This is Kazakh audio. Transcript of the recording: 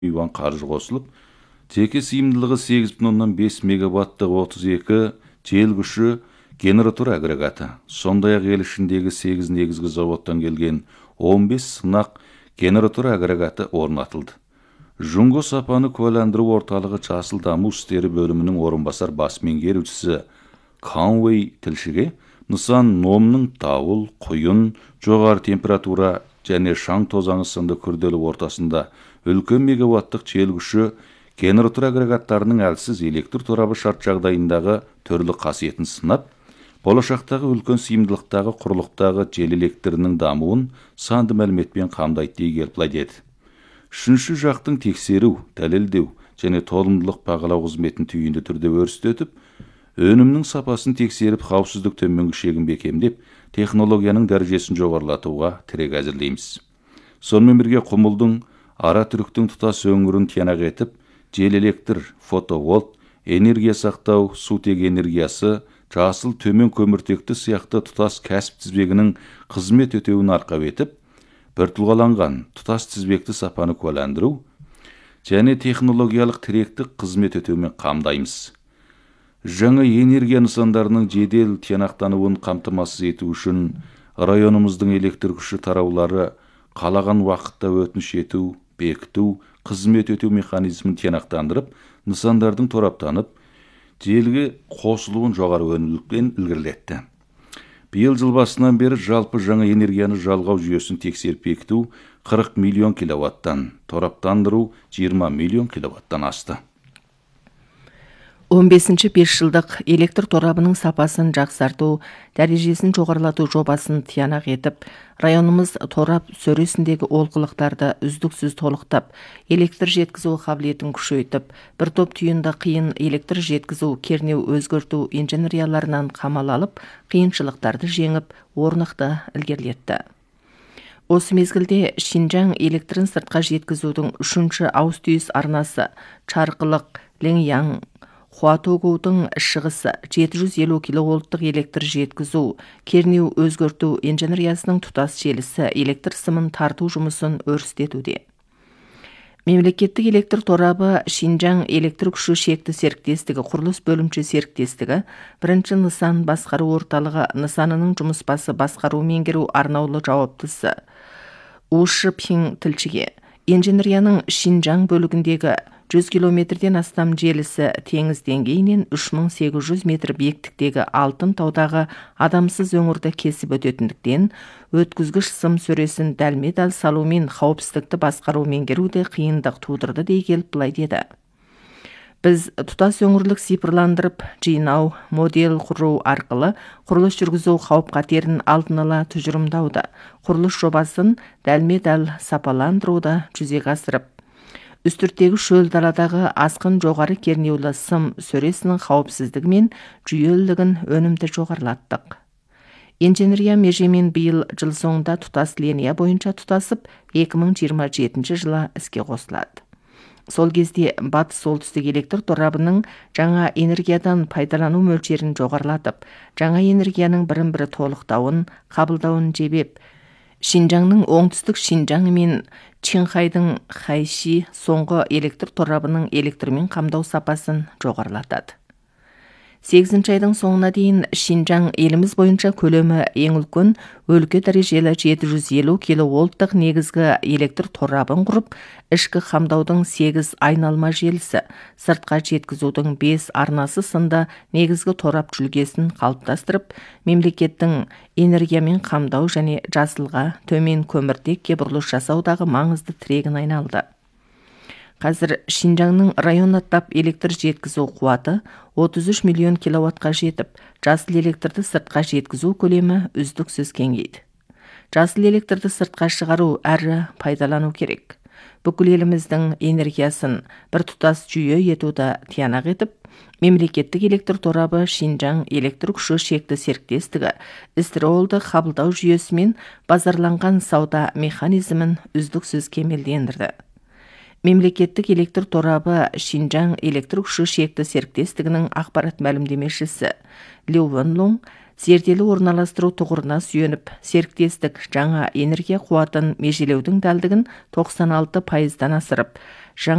миллион қаржы қосылып, жеке сыйымдылығы 8,5 мегаваттық 32 жел күші генератор агрегаты, сондай-ақ ел ішіндегі 8 негізгі заводтан келген 15 сынақ генератор агрегаты орнатылды. Жұңғы сапаны куәландыру орталығы жасыл даму істері бөлімінің орынбасар бас меңгерушісі Конвей тілшіге нысан номның дауыл, құйын, жоғары температура және шаң тозаңы сынды күрделі ортасында үлкен мегаваттық жел күші генератор агрегаттарының әлсіз электр торабы шарт жағдайындағы түрлі қасиетін сынап, болашақтағы үлкен сыйымдылықтағы құрлықтағы жел электрінің дамуын санды мәліметпен қамдайды дей келіп деді. Үшінші жақтың тексеру, дәлелдеу және толымдылық бағалау қызметін түйінді түрде өрістетіп, өнімнің сапасын тексеріп, қауіпсіздік төменгі шегін бекемдеп, технологияның дәрежесін жоғарылатуға тірек әзірлейміз. Сонымен бірге Құмылдың ара түріктің тұтас өңірін тиянақ етіп, жел электр, фотоволт, энергия сақтау, сутек энергиясы, жасыл төмен көміртекті сияқты тұтас кәсіп тізбегінің қызмет өтеуін арқау етіп, бір тұлғаланған тұтас тізбекті сапаны куәландыру және технологиялық тіректік қызмет өтеумен қамдаймыз. Жаңа энергия нысандарының жедел тиянақтануын қамтамасыз ету үшін районымыздың электр күші тараулары қалаған уақытта өтініш ету, бекіту, қызмет өтеу механизмін тиянақтандырып, нысандардың тораптанып, желге қосылуын жоғары өнімділікпен ілгерілетті. Биыл жыл басынан бері жалпы жаңа энергияны жалғау жүйесін тексеріп бекіту 40 миллион киловаттан, тораптандыру 20 миллион киловаттан асты. 15-ші 5 жылдық электр торабының сапасын жақсарту, дәрежесін жоғарылату жобасын тиянақ етіп, районымыз торап сөресіндегі олқылықтарды үздіксіз толықтап, электр жеткізу қабілетін күшейтіп, бір топ түйінді қиын электр жеткізу, кернеу өзгерту инженерияларынан қамал алып, қиыншылықтарды жеңіп, орнықты ілгерілетті. Осы мезгілде Шинжаң электрін сыртқа жеткізудің 3-ші ауыстүйіс арнасы Чарқылық, Леняң, Хуатогудың шығысы 750 киловольттық электр жеткізу, кернеу өзгерту инженериясының тұтас желісі электр сымын тарту жұмысын өрістетуде. Мемлекеттік электр торабы Шинжаң электр күші шекті серіктестігі құрылыс бөлімші серіктестігі, бірінші нысан басқару орталығы нысанының жұмыспасы басқару меңгеру арнаулы жауаптысы Ушы Пин тілшіге инженерияның Шинжаң бөлігіндегі 100 километрден астам желісі теңіз деңгейінен 3800 метр биіктіктегі алтын таудағы адамсыз өңірді кесіп өтетіндіктен, өткізгіш сым сөресін дәлме-дәл салумен қауіпсіздікті басқару меңгеруде қиындық тудырды дей келіп былай деді. Біз тұтас өңірлік сипырландырып, жинау, модель құру арқылы құрылыс жүргізу қауіп-қатерін алдын ала тұжырымдауды, құрылыс жобасын дәлме-дәл сапаландыруды жүзеге асырып, үстірттегі шөл даладағы асқын жоғары кернеулі сым сөресінің қауіпсіздігі мен жүйелілігін өнімді жоғарылаттық. Инженерия межемен биыл жыл соңында тұтас линия бойынша тұтасып, 2027 жылы іске қосылады. Сол кезде батыс солтүстік электр торабының жаңа энергиядан пайдалану мөлшерін жоғарылатып, жаңа энергияның бірін-бірі толықтауын, қабылдауын жебеп, Шинжаңның оңтүстік Шинжаңы мен Чинхайдың Хайши соңғы электр торабының электрмен қамдау сапасын жоғарылатады. 8 айдың соңына дейін Шинжаң еліміз бойынша көлемі ең үлкен өлке дәрежелі 750 киловольттық негізгі электр торабын құрып, ішкі қамдаудың 8 айналма желісі, сыртқа жеткізудің 5 арнасы сынды негізгі торап жүлгесін қалыптастырып, мемлекеттің энергиямен қамдау және жасылға төмен көміртекке бұрылыс жасаудағы маңызды тірегін айналды. Қазір Шинжаңның район аттап электр жеткізу қуаты 33 миллион киловаттқа жетіп, жасыл электрді сыртқа жеткізу көлемі үздіксіз кеңейді. Жасыл электрді сыртқа шығару әрі пайдалану керек. Бүкіл еліміздің энергиясын бір тұтас жүйе етуді тиянақ етіп, мемлекеттік электр торабы Шинжаң электр күші шекті серіктестігі истиролды қабылдау жүйесі мен базарланған сауда механизмін үздіксіз кемелдендірді. Мемлекеттік электр торабы Шинжаң электр күші шекті серіктестігінің ақпарат мәлімдемешісі Лю Вэнлун зерделі орналастыру тұғырына сүйеніп, серіктестік жаңа энергия қуатын межелеудің дәлдігін 96% асырып,